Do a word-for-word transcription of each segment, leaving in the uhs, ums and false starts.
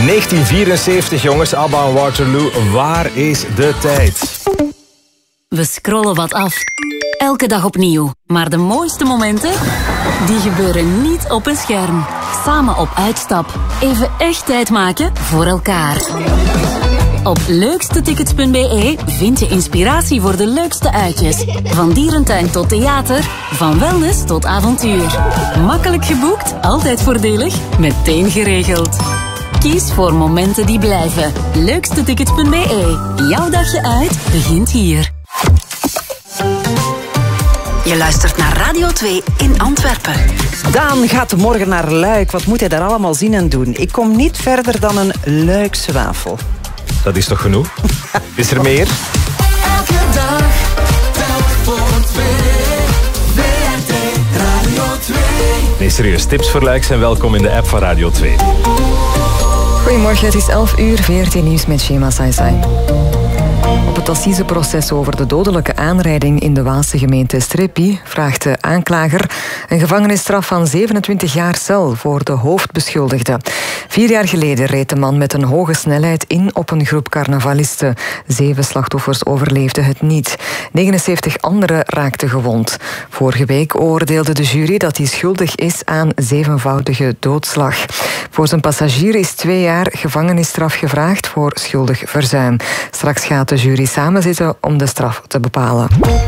negentien vierenzeventig, jongens. ABBA en Waterloo. Waar is de tijd? We scrollen wat af. Elke dag opnieuw. Maar de mooiste momenten, die gebeuren niet op een scherm. Samen op uitstap. Even echt tijd maken voor elkaar. Op leukstetickets punt b e vind je inspiratie voor de leukste uitjes. Van dierentuin tot theater, van wellness tot avontuur. Makkelijk geboekt, altijd voordelig, meteen geregeld. Kies voor momenten die blijven. leukstetickets punt b e. Jouw dagje uit begint hier. Je luistert naar Radio twee in Antwerpen. Daan gaat morgen naar Luik. Wat moet hij daar allemaal zien en doen? Ik kom niet verder dan een Luikse wafel. Dat is toch genoeg? Is er meer? Elke dag, telk voor twee. V R T Radio twee. Nee, serieus. Tips voor Luik zijn welkom in de app van Radio twee. Goedemorgen, het is elf uur, V R T Nieuws met Shema Saisai. Op het assiseproces over de dodelijke aanrijding in de Waalse gemeente Strepi vraagt de aanklager een gevangenisstraf van zevenentwintig jaar cel voor de hoofdbeschuldigde. Vier jaar geleden reed de man met een hoge snelheid in op een groep carnavalisten. Zeven slachtoffers overleefden het niet. negenenzeventig anderen raakten gewond. Vorige week oordeelde de jury dat hij schuldig is aan zevenvoudige doodslag. Voor zijn passagier is twee jaar gevangenisstraf gevraagd voor schuldig verzuim. Straks gaat de jury samenzitten om de straf te bepalen.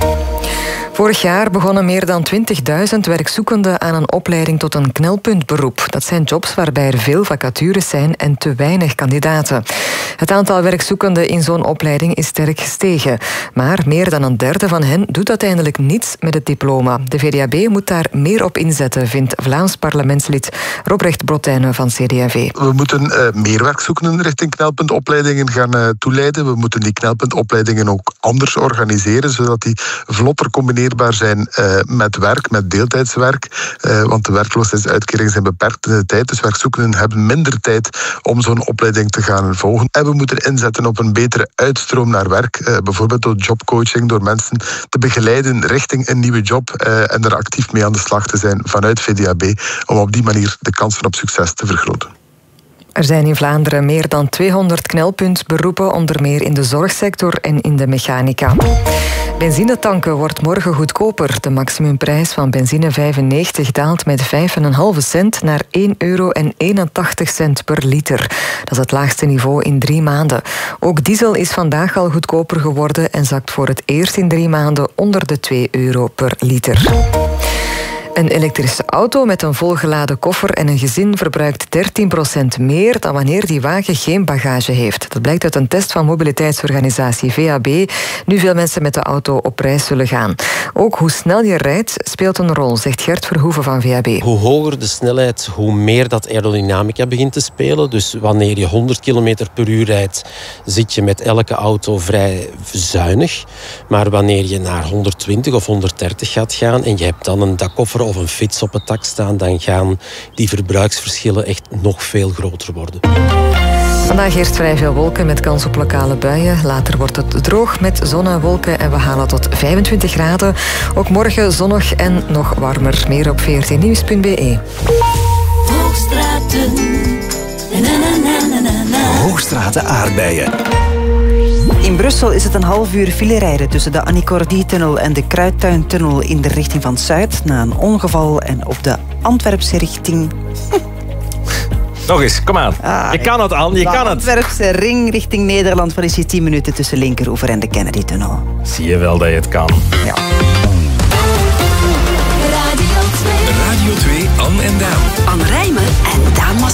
Vorig jaar begonnen meer dan twintigduizend werkzoekenden aan een opleiding tot een knelpuntberoep. Dat zijn jobs waarbij er veel vacatures zijn en te weinig kandidaten. Het aantal werkzoekenden in zo'n opleiding is sterk gestegen. Maar meer dan een derde van hen doet uiteindelijk niets met het diploma. De V D A B moet daar meer op inzetten, vindt Vlaams parlementslid Robrecht Brotijne van C D A V. We moeten uh, meer werkzoekenden richting knelpuntopleidingen gaan uh, toeleiden. We moeten die knelpuntopleidingen ook anders organiseren, zodat die vlotter combineerbaar zijn uh, met werk, met deeltijdswerk. Uh, want de werkloosheidsuitkeringen zijn beperkt in de tijd. Dus werkzoekenden hebben minder tijd om zo'n opleiding te gaan volgen. En we moeten inzetten op een betere uitstroom naar werk. Uh, bijvoorbeeld door jobcoaching, door mensen te begeleiden richting een nieuwe job uh, en er actief mee aan de slag te zijn vanuit V D A B, om op die manier de kansen op succes te vergroten. Er zijn in Vlaanderen meer dan tweehonderd knelpuntberoepen, onder meer in de zorgsector en in de mechanica. Benzinetanken wordt morgen goedkoper. De maximumprijs van benzine vijfennegentig daalt met vijf komma vijf cent naar één euro en eenentachtig cent per liter. Dat is het laagste niveau in drie maanden. Ook diesel is vandaag al goedkoper geworden en zakt voor het eerst in drie maanden onder de twee euro per liter. Een elektrische auto met een volgeladen koffer en een gezin verbruikt dertien procent meer dan wanneer die wagen geen bagage heeft. Dat blijkt uit een test van mobiliteitsorganisatie V A B, nu veel mensen met de auto op reis zullen gaan. Ook hoe snel je rijdt speelt een rol, zegt Gert Verhoeven van V A B. Hoe hoger de snelheid, hoe meer dat aerodynamica begint te spelen. Dus wanneer je honderd kilometer per uur rijdt, zit je met elke auto vrij zuinig. Maar wanneer je naar honderdtwintig of honderddertig gaat gaan en je hebt dan een dakkoffer of een fiets op het dak staan, dan gaan die verbruiksverschillen echt nog veel groter worden. Vandaag eerst vrij veel wolken met kans op lokale buien. Later wordt het droog met zon en wolken en we halen tot vijfentwintig graden. Ook morgen zonnig en nog warmer. Meer op v r t nieuws punt b e. Hoogstraten. Hoogstraten aardbeien. In Brussel is het een half uur file rijden tussen de Annie-Cordy-tunnel en de Kruidtuintunnel in de richting van Zuid na een ongeval en op de Antwerpse richting... Nog eens, kom aan. Ah, je kan het, Anne, je kan het. De Antwerpse ring richting Nederland, waar is je tien minuten tussen Linkeroever en de Kennedy-tunnel. Zie je wel dat je het kan. Ja.